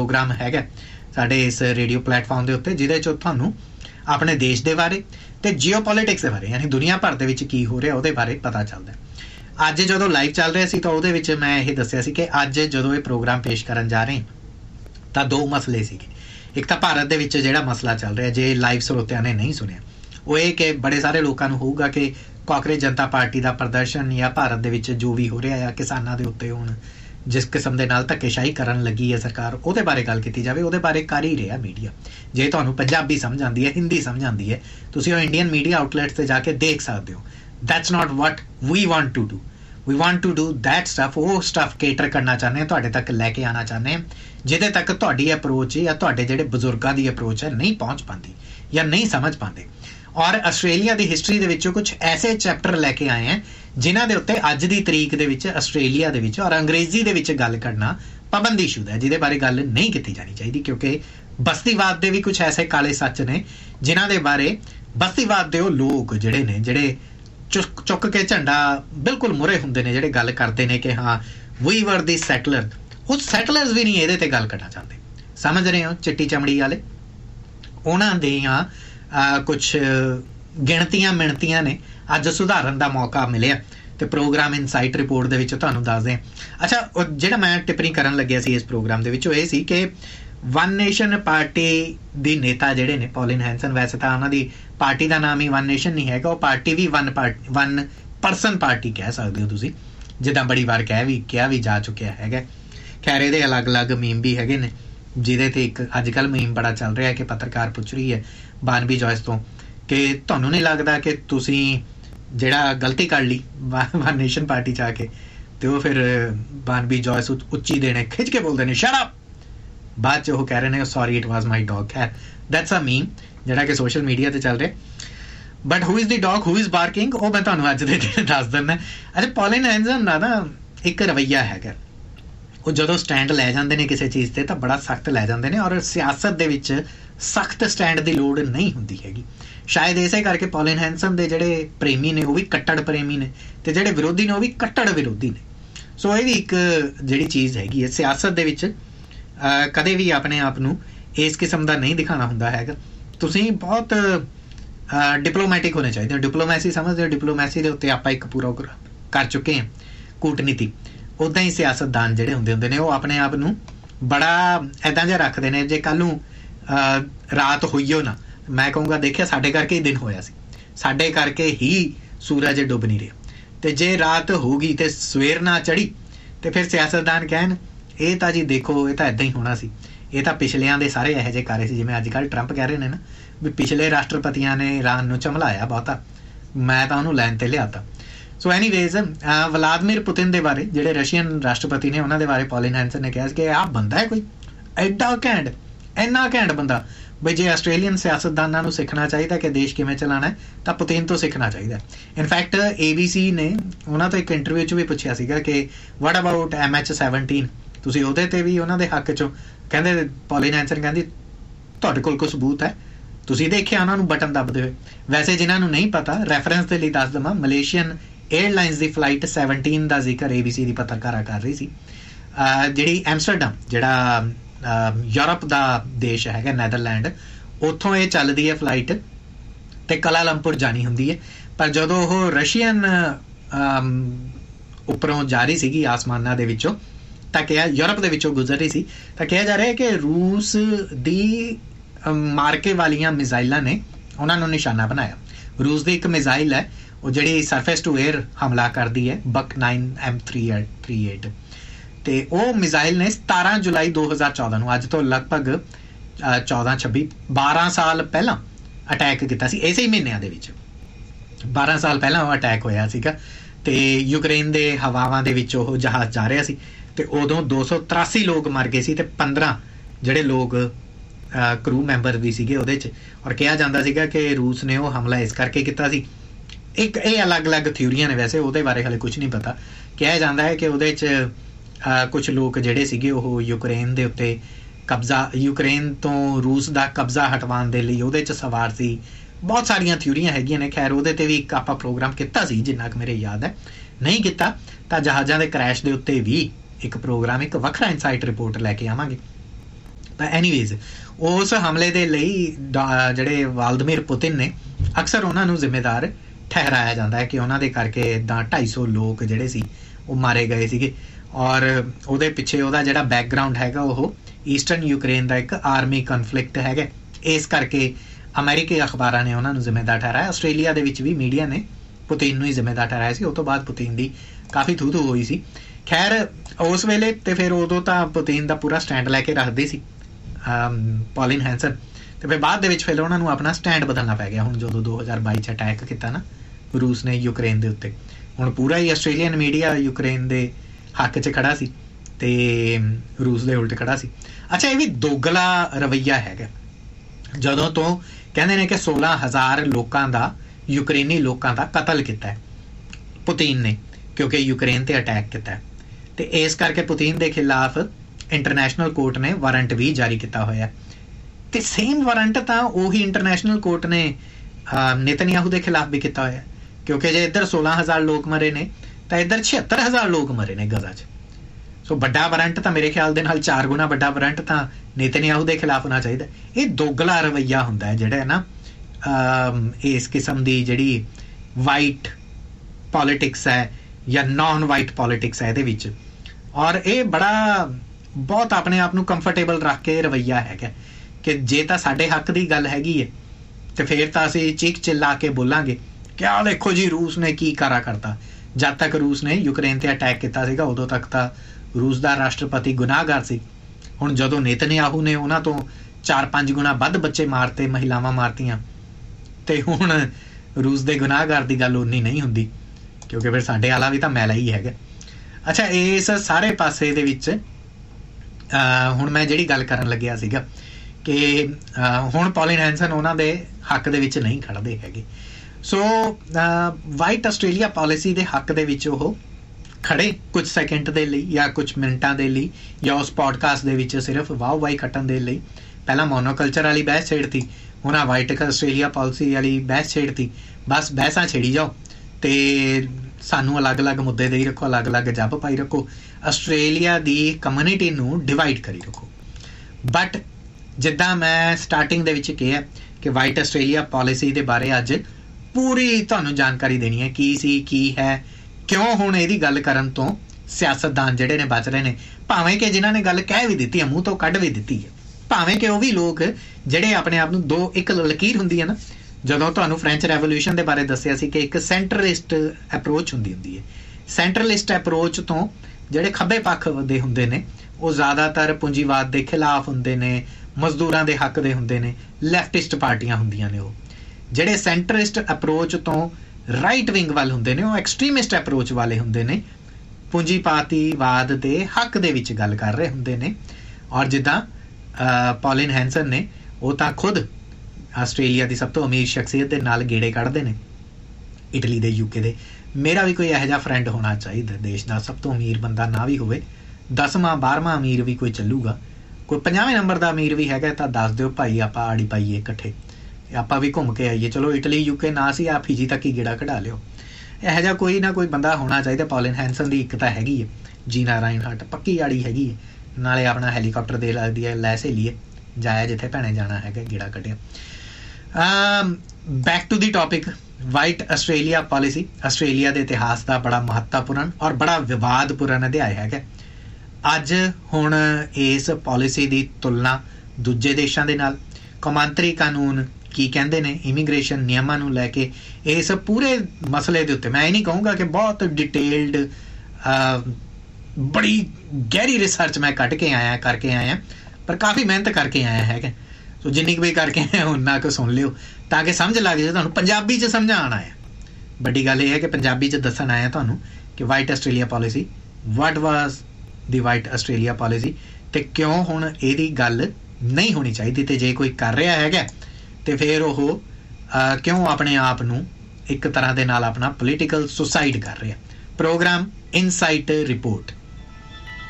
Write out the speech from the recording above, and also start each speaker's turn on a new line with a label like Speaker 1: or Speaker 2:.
Speaker 1: Programme हैगा साडे इस रेडियो प्लेटफॉर्म के उत्ते जिहदे च तुहानूं अपने देश के बारे ते जियोपॉलिटिक्स के बारे यानी दुनिया भर दे विच की हो रहा उहदे बारे पता चलदा है। अज जदों लाइव चल रहा सी तो उहदे विच मैं ये दस्सिया सी कि अज जदों ये प्रोग्राम पेश करन जा रहे तां दो मसले सीगे। एक तो भारत दे विच जिहड़ा मसला चल रहा जे लाइव स्रोतिਆਂ ने नहीं सुनिया वो ये कि बड़े सारे लोगों को होगा कि कांग्रेस जनता पार्टी का प्रदर्शन या भारत दे विच जो भी हो रहा है किसानों के उत्ते हुण जिस किस्म के नाल धक्केशाही करन लगी है सरकार उहदे बारे गल कीती जावे उहदे बारे कर ही रहा मीडिया। जे तुहानूं पंजाबी समझ आती है हिंदी समझ आती है तुसीं ओह इंडियन मीडिया आउटलैट्स से जाके देख सकते हो। That's not what we want to do. We want to do that stuff वो स्टफ केटर करना चाहते हैं तुहाडे तक लैके आना चाहते हैं जिहदे तक तुहाडी अप्रोच या तुहाडे जिहड़े बजुर्गां दी अप्रोच है नहीं पहुँच पाती या नहीं समझ पाते। और आस्ट्रेलिया की हिस्टरी दे विचों कुछ ऐसे चैप्टर लैके आए हैं जिन्हां दे उत्ते अज दी तरीक दे विच आस्ट्रेलिया दे विच और अंग्रेजी दे विच गल करना पाबंदीशुदा है जिहदे बारे गल नहीं की जानी चाहिए क्योंकि बस्तीवाद दे भी कुछ ऐसे काले सच ने जिन्हां दे बारे बस्तीवाद दे लोग जिहड़े ने जिहड़े चुक के झंडा बिल्कुल मुरे हुंदे ने जिहड़े गल करते हैं कि हाँ वी वर दी सैटलर उस सैटलर्स भी नहीं इहदे ते गल करना चाहते। समझ रहे हो चिट्टी चमड़ी वाले उन्हां दियां कुछ गिणतियां मिणतियां ने अज सुधारन का मौका मिले तो प्रोग्राम इनसाइट रिपोर्ट दे विच तुहानूं दस दें। अच्छा जिहड़ा मैं टिप्पणी करन लग्या सी इस प्रोग्राम दे विच ओह सी कि वन नेशन पार्टी दी नेता जिहड़े ने पॉलिन हैंसन वैसे तो उन्हां दी पार्टी का नाम ही वन नेशन नहीं हैगा वो पार्टी भी वन परसन पार्टी कह सकते हो तुसीं जिद्दां बड़ी बार कहा भी जा चुकिया हैगा। खैर इहदे अलग अलग मीम भी हैगे ने जिहदे ते एक अजकल मीम बड़ा चल रहा है कि पत्रकार पुछ रही है बानबी जॉयस तो कि तुहानूं नहीं लगता कि तुसीं जिहड़ा गलती कर ली वन नेशन पार्टी च आके तो वो फिर बानबी जॉयस उच्ची देने खिंच के बोलते हैं शट अप बाद च वो कह रहे हैं sorry it was my dog. खैर दैट्स अ मीम जिहड़ा कि सोशल मीडिया ते चल रहा but who is the dog who is barking वो मैं तुहानूं अज दे दिन दस दिंदा। अच्छा पॉलिन हैंसन दा ना एक रवैया हैगा वो जदों स्टैंड लै जांदे ने किसी चीज़ ते तां बड़ा सख्त लै जांदे ने और सियासत दे विच सख्त स्टैंड की लोड़ नहीं होंदी हैगी। शायद इसे करके पॉलिन हैंसन दे जिहड़े प्रेमी ने वो भी कट्टड़ प्रेमी ने ते जिहड़े विरोधी ने वो भी कट्टड़ विरोधी ने। सो ये भी एक जिहड़ी चीज़ हैगी है सियासत दे विच कदे भी अपने आप नूं इस किस्म का नहीं दिखाना हुंदा हैगा। तुसीं बहुत डिप्लोमैटिक होने चाहिए। डिप्लोमैसी समझदे हो डिप्लोमैसी दे उत्ते आपां एक पूरा कर चुके हैं कूटनीति उदां ही सियासतदान जिहड़े हुंदे ने वो अपने आप नूं बड़ा इदां जिहा रखदे ने जे कल नूं रात होई हो ना मैं कहूँगा देखिया साडे करके ही दिन होया सी साडे करके ही सूरज डुब नहीं रहा ते जे रात होगी तो सवेर ना चढ़ी तो फिर सियासतदान कहन ये तो जी देखो ये तो इदां ही होना सी ये तो पिछलियां दे सारे यह जे कर रहे जिवें अजकल ट्रंप कह रहे हैं ना भी पिछले राष्ट्रपतियां ने ईरान नूं झमलाया बहुता मैं तो उन्होंने लैन ते लियाता। सो एनीवेज व्लादिमीर पुतिन के बारे जिहड़े रशियन राष्ट्रपति ने उन्होंने बारे पॉलिन हैंसन ने कहा कि आप बंदा है कोई एडा घैंट इन्ना घैंट बंदा बई जे आस्ट्रेलियन सियासतदानों को सीखना चाहिए कि देश किवें चलाना है तो पुतिन तो सीखना चाहिए। इनफैक्ट ABC ने उन्होंने तो एक इंटरव्यू च भी पूछा सीगा कि वट अबाउट MH17 तुसीं उहदे ते भी उन्होंने हक चों कहंदे पॉलिन हैंसन कहंदी तुहाडे कोल कोई सबूत है तुसीं देखिया उन्होंने बटन दबदे हुए। वैसे जिन्होंने नहीं पता रैफरेंस के लिए दस देवां मलेशियन एयरलाइनस की फ्लाइट 17 का जिक्र ABC की पत्रकारा कर रही सी जिहड़ी एम्स्टरडम जिहड़ा यूरोप का देश है नैदरलैंड उत्थों ये चलती है फ्लाइट तो कलालंपुर जानी होंगी है पर जदों वो रशियन उपरों जा रही सी आसमाना दे विचों तां कहा यूरोप दे विचों गुजर रही सी तां कहा जा रहा है कि रूस दी मार्के वालियां मिसाइलों ने उन्होंने निशाना बनाया। रूस की एक मिसाइल है वो जी सरफेस टू एयर हमला करती है बक 9M38 तो वह मिसाइल ने 17 जुलाई 2014 को अज तो लगभग 12 साल पहला अटैक किया इसे ही महीनों के 12 साल पहला वो अटैक होया सीगा ते यूक्रेन के हवावां दे विच ओह जहाज जा रहा सी ते उदों 283 लोग मर गए सी ते 15 जिहड़े लोग क्रू मैंबर भी सीगे उहदे च और कहा जाता सीगा कि रूस ने वो हमला इस करके किया सी। एक ये अलग अलग थ्योरियां ने वैसे उहदे बारे हाले कुछ नहीं पता। कहा जाता है कि उहदे च कुछ लोग जिहड़े सीगे ओह यूक्रेन दे उत्ते कब्जा यूक्रेन तो रूस का कब्जा हटवाने के लिए उहदे च सवार सी। बहुत सारिया थ्योरियां हैगियां ने। खैर उहदे ते भी एक आपां प्रोग्राम किया सी जिन्ना कि मेरे याद है नहीं किया तो जहाज़ां दे क्रैश के उत्ते भी एक प्रोग्राम एक वखरा इनसाइट रिपोर्ट लैके आवांगे। ਐਨੀਵੇਜ਼ ਉਸ ਹਮਲੇ ਦੇ ਲਈ ਜਿਹੜੇ ਵਾਲਦਮੀਰ ਪੁਤਿਨ ਨੇ ਅਕਸਰ ਉਹਨਾਂ ਨੂੰ ਜ਼ਿੰਮੇਦਾਰ ਠਹਿਰਾਇਆ ਜਾਂਦਾ ਹੈ ਕਿ ਉਹਨਾਂ ਦੇ ਕਰਕੇ ਇੱਦਾਂ 250 ਲੋਕ ਜਿਹੜੇ ਸੀ ਉਹ ਮਾਰੇ ਗਏ ਸੀਗੇ। ਔਰ ਉਹਦੇ ਪਿੱਛੇ ਉਹਦਾ ਜਿਹੜਾ ਬੈਕਗਰਾਊਂਡ ਹੈਗਾ ਉਹ ਈਸਟਰਨ ਯੂਕਰੇਨ ਦਾ ਇੱਕ ਆਰਮੀ ਕਨਫਲਿਕਟ ਹੈਗਾ। ਇਸ ਕਰਕੇ ਅਮਰੀਕੀ ਅਖਬਾਰਾਂ ਨੇ ਉਹਨਾਂ ਨੂੰ ਜ਼ਿੰਮੇਦਾਰ ਠਹਿਰਾਇਆ। ਆਸਟ੍ਰੇਲੀਆ ਦੇ ਵਿੱਚ ਵੀ ਮੀਡੀਆ ਨੇ ਪੁਤਿਨ ਨੂੰ ਹੀ ਜ਼ਿੰਮੇਦਾਰ ਠਹਿਰਾਇਆ ਸੀ। ਉਹ ਤੋਂ ਬਾਅਦ ਪੁਤਿਨ ਦੀ ਕਾਫੀ ਥੂ ਹੋਈ ਸੀ। ਖੈਰ ਉਸ ਵੇਲੇ ਤੇ ਫਿਰ ਉਦੋਂ ਤਾਂ ਪੁਤਿਨ ਦਾ ਪੂਰਾ ਸਟੈਂਡ ਲੈ ਕੇ ਰੱਖਦੇ ਸੀ ਪੌਲਿਨ ਹੈਂਸਨ, ਤੇ ਫਿਰ ਬਾਅਦ ਦੇ ਵਿੱਚ ਫਿਰ ਉਹਨਾਂ ਨੂੰ ਆਪਣਾ ਸਟੈਂਡ ਬਦਲਣਾ ਪੈ ਗਿਆ। ਹੁਣ ਜਦੋਂ 2022 'ਚ ਅਟੈਕ ਕੀਤਾ ਨਾ ਰੂਸ ਨੇ ਯੂਕਰੇਨ ਦੇ ਉੱਤੇ, ਹੁਣ ਪੂਰਾ ਹੀ ਆਸਟ੍ਰੇਲੀਅਨ ਮੀਡੀਆ ਯੂਕਰੇਨ ਦੇ ਹੱਕ 'ਚ ਖੜਾ ਸੀ ਤੇ ਰੂਸ ਦੇ ਉਲਟ ਖੜਾ ਸੀ। ਅੱਛਾ, ਇਹ ਵੀ ਦੋਗਲਾ ਰਵੱਈਆ ਹੈਗਾ। ਜਦੋਂ ਤੋਂ ਕਹਿੰਦੇ ਨੇ ਕਿ 16,000 ਲੋਕਾਂ ਦਾ ਯੂਕਰੇਨੀ ਲੋਕਾਂ ਦਾ ਕਤਲ ਕੀਤਾ ਹੈ ਪੁਤਿਨ ਨੇ, ਕਿਉਂਕਿ ਯੂਕਰੇਨ ਤੇ ਅਟੈਕ ਕੀਤਾ ਹੈ, ਤੇ ਇਸ ਕਰਕੇ ਪੁਤਿਨ ਦੇ ਖਿਲਾਫ ਇੰਟਰਨੈਸ਼ਨਲ ਕੋਰਟ ਨੇ ਵਾਰੰਟ ਵੀ ਜਾਰੀ ਕੀਤਾ ਹੋਇਆ। ਤੇ ਸੇਮ ਵਾਰੰਟ ਤਾਂ ਉਹੀ ਇੰਟਰਨੈਸ਼ਨਲ ਕੋਰਟ ਨੇ ਨੇਤਨਯਾਹੂ ਦੇ ਖਿਲਾਫ ਵੀ ਕੀਤਾ ਹੋਇਆ, ਕਿਉਂਕਿ ਜੇ ਇੱਧਰ 16,000 ਲੋਕ ਮਰੇ ਨੇ ਤਾਂ ਇੱਧਰ 76,000 ਲੋਕ ਮਰੇ ਨੇ ਗਜ਼ਾ 'ਚ। ਸੋ ਵੱਡਾ ਵਾਰੰਟ ਤਾਂ ਮੇਰੇ ਖਿਆਲ ਦੇ ਨਾਲ 4 ਗੁਣਾ ਵੱਡਾ ਵਾਰੰਟ ਤਾਂ ਨੇਤਨਯਾਹੂ ਦੇ ਖਿਲਾਫ ਹੋਣਾ ਚਾਹੀਦਾ। ਇਹ ਦੋਗਲਾ ਰਵੱਈਆ ਹੁੰਦਾ ਹੈ ਜਿਹੜਾ ਹੈ ਨਾ ਇਸ ਕਿਸਮ ਦੀ ਜਿਹੜੀ ਵਾਈਟ ਪੋਲੀਟਿਕਸ ਹੈ ਜਾਂ ਨਾਨ ਵਾਈਟ ਪੋਲੀਟਿਕਸ ਹੈ ਇਹਦੇ ਵਿੱਚ। ਔਰ ਇਹ ਬਹੁਤ ਆਪਣੇ ਆਪ ਨੂੰ ਕੰਫਰਟੇਬਲ ਰੱਖ ਕੇ ਰਵੱਈਆ ਹੈਗਾ ਕਿ ਜੇ ਤਾਂ ਸਾਡੇ ਹੱਕ ਦੀ ਗੱਲ ਹੈਗੀ ਹੈ ਤੇ ਫਿਰ ਤਾਂ ਅਸੀਂ ਚੀਕ ਚਿੱਲਾ ਕੇ ਬੋਲਾਂਗੇ ਕਿ ਆਹ ਦੇਖੋ ਜੀ ਰੂਸ ਨੇ ਕੀ ਕਰਤਾ। ਜਦ ਤੱਕ ਰੂਸ ਨੇ ਯੂਕਰੇਨ ਤੇ ਅਟੈਕ ਕੀਤਾ ਸੀਗਾ ਉਦੋਂ ਤੱਕ ਤਾਂ ਰੂਸ ਦਾ ਰਾਸ਼ਟਰਪਤੀ ਗੁਨਾਹਗਾਰ ਸੀ। ਹੁਣ ਜਦੋਂ ਨੇਤਨਯਾਹੂ ਨੇ ਉਹਨਾਂ ਤੋਂ 4-5 ਗੁਣਾ ਵੱਧ ਬੱਚੇ ਮਾਰਤੇ, ਮਹਿਲਾਵਾਂ ਮਾਰਤੀਆਂ, ਤੇ ਹੁਣ ਰੂਸ ਦੇ ਗੁਨਾਹਗਾਰ ਦੀ ਗੱਲ ਉਨੀ ਨਹੀਂ ਹੁੰਦੀ, ਕਿਉਂਕਿ ਫਿਰ ਸਾਡੇ ਵਾਲਾ ਵੀ ਤਾਂ ਮੈਲਾ ਹੀ ਹੈਗਾ। ਅੱਛਾ, ਇਸ ਸਾਰੇ ਪਾਸੇ ਦੇ ਵਿੱਚ ਹੁਣ ਮੈਂ ਜਿਹੜੀ ਗੱਲ ਕਰਨ ਲੱਗਿਆ ਸੀਗਾ ਕਿ ਹੁਣ ਪੌਲਿਨ ਹੈਂਸਨ ਉਹਨਾਂ ਦੇ ਹੱਕ ਦੇ ਵਿੱਚ ਨਹੀਂ ਖੜਦੇ ਹੈਗੇ। ਸੋ ਵਾਈਟ ਆਸਟ੍ਰੇਲੀਆ ਪਾਲਿਸੀ ਦੇ ਹੱਕ ਦੇ ਵਿੱਚ ਉਹ ਖੜੇ ਕੁਝ ਸੈਕਿੰਡ ਦੇ ਲਈ ਜਾਂ ਕੁਝ ਮਿੰਟਾਂ ਦੇ ਲਈ, ਜਾਂ ਉਸ ਪੋਡਕਾਸਟ ਦੇ ਵਿੱਚ ਸਿਰਫ ਵਾਹ ਖੱਟਣ ਦੇ ਲਈ। ਪਹਿਲਾਂ ਮੋਨੋਕਲਚਰ ਵਾਲੀ ਬਹਿਸ ਛੇੜਤੀ, ਹੁਣ ਆ ਵਾਈਟ ਆਸਟ੍ਰੇਲੀਆ ਪਾਲਿਸੀ ਵਾਲੀ ਬਹਿਸ ਛੇੜਤੀ। ਬਸ ਬਹਿਸਾਂ ਛੇੜੀ ਜਾਓ ਤੇ ਸਾਨੂੰ ਅਲੱਗ-ਅਲੱਗ ਮੁੱਦੇ ਦੇ ਹੀ ਰੱਖੋ, ਅਲੱਗ-ਅਲੱਗ ਜੱਬ ਪਾਈ ਰੱਖੋ, ਆਸਟ੍ਰੇਲੀਆ ਦੀ ਕਮਿਊਨਿਟੀ ਨੂੰ ਡਿਵਾਈਡ ਕਰੀ ਰੱਖੋ। ਬਟ ਜਿੱਦਾਂ ਮੈਂ ਸਟਾਰਟਿੰਗ ਦੇ ਵਿੱਚ ਕਿਹਾ ਕਿ ਵਾਈਟ ਆਸਟ੍ਰੇਲੀਆ ਪਾਲਿਸੀ ਦੇ ਬਾਰੇ ਅੱਜ ਪੂਰੀ ਤੁਹਾਨੂੰ ਜਾਣਕਾਰੀ ਦੇਣੀ ਹੈ, ਕੀ ਸੀ, ਕੀ ਹੈ, ਕਿਉਂ ਹੁਣ ਇਹਦੀ ਗੱਲ ਕਰਨ ਤੋਂ ਸਿਆਸਤਦਾਨ ਜਿਹੜੇ ਨੇ ਬਚ ਰਹੇ ਨੇ। ਭਾਵੇਂ ਕਿ ਜਿਨ੍ਹਾਂ ਨੇ ਗੱਲ ਕਹਿ ਵੀ ਦਿੱਤੀ ਹੈ, ਮੂੰਹ ਤੋਂ ਕੱਢ ਵੀ ਦਿੱਤੀ ਹੈ, ਭਾਵੇਂ ਕਿ ਉਹ ਵੀ ਲੋਕ ਜਿਹੜੇ ਆਪਣੇ ਆਪ ਨੂੰ ਇੱਕ ਲਕੀਰ ਹੁੰਦੀ ਹੈ ਨਾ, ਜਦੋਂ ਤੁਹਾਨੂੰ ਫ੍ਰੈਂਚ ਰੈਵੋਲਿਊਸ਼ਨ ਦੇ ਬਾਰੇ ਦੱਸਿਆ ਸੀ ਕਿ ਇੱਕ ਸੈਂਟਰਲਿਸਟ ਅਪਰੋਚ ਹੁੰਦੀ ਹੈ। ਸੈਂਟਰਲਿਸਟ ਅਪਰੋਚ ਤੋਂ ਜਿਹੜੇ ਖੱਬੇ ਪੱਖ ਦੇ ਹੁੰਦੇ ਨੇ ਉਹ ਜ਼ਿਆਦਾਤਰ ਪੂੰਜੀਵਾਦ ਦੇ ਖਿਲਾਫ ਹੁੰਦੇ ਨੇ, ਮਜ਼ਦੂਰਾਂ ਦੇ ਹੱਕ ਦੇ ਹੁੰਦੇ ਨੇ, ਲੈਫਟਿਸਟ ਪਾਰਟੀਆਂ ਹੁੰਦੀਆਂ ਨੇ। ਉਹ ਜਿਹੜੇ ਸੈਂਟਰਿਸਟ ਅਪਰੋਚ ਤੋਂ ਰਾਈਟ ਵਿੰਗ ਵੱਲ ਹੁੰਦੇ ਨੇ ਉਹ ਐਕਸਟ੍ਰੀਮਿਸਟ ਅਪਰੋਚ ਵਾਲੇ ਹੁੰਦੇ ਨੇ, ਪੂੰਜੀਪਾਤੀਵਾਦ ਦੇ ਹੱਕ ਦੇ ਵਿੱਚ ਗੱਲ ਕਰ ਰਹੇ ਹੁੰਦੇ ਨੇ। ਔਰ ਜਿੱਦਾਂ ਪੌਲਿਨ ਹੈਂਸਨ ਨੇ, ਉਹ ਤਾਂ ਖੁਦ ਆਸਟ੍ਰੇਲੀਆ ਦੀ ਸਭ ਤੋਂ ਅਮੀਰ ਸ਼ਖਸੀਅਤ ਦੇ ਨਾਲ ਗੇੜੇ ਕੱਢਦੇ ਨੇ, ਇਟਲੀ ਦੇ, ਯੂਕੇ ਦੇ। ਮੇਰਾ ਵੀ ਕੋਈ ਇਹੋ ਜਿਹਾ ਫਰੈਂਡ ਹੋਣਾ ਚਾਹੀਦਾ ਦੇਸ਼ ਦਾ ਸਭ ਤੋਂ ਅਮੀਰ ਬੰਦਾ, ਨਾ ਵੀ ਹੋਵੇ 10ਵਾਂ 12ਵਾਂ ਅਮੀਰ ਵੀ ਕੋਈ ਚੱਲੂਗਾ, ਕੋਈ 50ਵੇਂ ਨੰਬਰ ਦਾ ਅਮੀਰ ਵੀ ਹੈਗਾ ਤਾਂ ਦੱਸ ਦਿਓ ਭਾਈ, ਆਪਾਂ ਆੜੀ ਪਾਈਏ ਇਕੱਠੇ, ਆਪਾਂ ਵੀ ਘੁੰਮ ਕੇ ਆਈਏ। ਚਲੋ ਇਟਲੀ ਯੂਕੇ ਨਾ ਸੀ, ਆ ਫਿਜੀ ਤੱਕ ਹੀ ਗੇੜਾ ਕਢਾ ਲਿਓ। ਇਹੋ ਜਿਹਾ ਕੋਈ ਨਾ ਕੋਈ ਬੰਦਾ ਹੋਣਾ ਚਾਹੀਦਾ। ਪੌਲਿਨ ਹੈਂਸਨ ਦੀ ਇੱਕ ਤਾਂ ਹੈਗੀ ਹੈ, ਜੀਨਾ ਰਾਈਨਹਾਰਟ ਪੱਕੀ ਆੜੀ ਹੈਗੀ ਹੈ, ਨਾਲੇ ਆਪਣਾ ਹੈਲੀਕਾਪਟਰ ਦੇ ਲੱਗਦੀ ਹੈ, ਲੈ ਸਹੇਲੀਏ ਜਾਇਆ ਜਿੱਥੇ ਭੈਣੇ ਜਾਣਾ ਹੈਗਾ, ਗੇੜਾ ਕੱਢਿਆ। Back to the topic, white Australia policy Australia ਦੇ ਇਤਿਹਾਸ ਦਾ ਬੜਾ ਮਹੱਤਵਪੂਰਨ ਔਰ ਬੜਾ ਵਿਵਾਦਪੂਰਨ ਅਧਿਆਇ ਹੈਗਾ। ਅੱਜ ਹੁਣ ਇਸ ਪਾਲਿਸੀ ਦੀ ਤੁਲਨਾ ਦੂਜੇ ਦੇਸ਼ਾਂ ਦੇ ਨਾਲ, ਕੌਮਾਂਤਰੀ ਕਾਨੂੰਨ ਕੀ ਕਹਿੰਦੇ ਨੇ ਇਮੀਗ੍ਰੇਸ਼ਨ ਨਿਯਮਾਂ ਨੂੰ ਲੈ ਕੇ, ਇਸ ਪੂਰੇ ਮਸਲੇ ਦੇ ਉੱਤੇ ਮੈਂ ਇਹ ਨਹੀਂ ਕਹੂੰਗਾ ਕਿ ਬਹੁਤ ਡਿਟੇਲਡ ਬੜੀ ਗਹਿਰੀ ਰਿਸਰਚ ਮੈਂ ਕਰਕੇ ਆਇਆ, ਪਰ ਕਾਫੀ ਮਿਹਨਤ ਕਰਕੇ ਆਇਆ ਹੈਗਾ। ਸੋ ਜਿੰਨੀ ਕੁ ਵੀ ਕਰਕੇ ਆਇਆ ਉਨਾ ਕੁ ਸੁਣ ਲਿਓ ਤਾਂ ਕਿ ਸਮਝ ਲੱਗ ਜਾਏ। ਤੁਹਾਨੂੰ ਪੰਜਾਬੀ 'ਚ ਸਮਝਾਉਣ ਆਇਆ। ਵੱਡੀ ਗੱਲ ਇਹ ਹੈ ਕਿ ਪੰਜਾਬੀ 'ਚ ਦੱਸਣ ਆਇਆ ਤੁਹਾਨੂੰ ਕਿ ਵਾਈਟ ਆਸਟ੍ਰੇਲੀਆ ਪਾਲਿਸੀ, ਵਾਟ ਵਾਜ਼ ਦੀ ਵਾਈਟ ਆਸਟ੍ਰੇਲੀਆ ਪਾਲਿਸੀ, ਤੇ ਕਿਉਂ ਹੁਣ ਇਹਦੀ ਗੱਲ ਨਹੀਂ ਹੋਣੀ ਚਾਹੀਦੀ, ਤੇ ਜੇ ਕੋਈ ਕਰ ਰਿਹਾ ਹੈਗਾ ਤੇ ਫਿਰ ਉਹ ਕਿਉਂ ਆਪਣੇ ਆਪ ਨੂੰ ਇੱਕ ਤਰ੍ਹਾਂ ਦੇ ਨਾਲ ਆਪਣਾ ਪੋਲੀਟੀਕਲ ਸੁਸਾਈਡ ਕਰ ਰਿਹਾ। Programme insight report.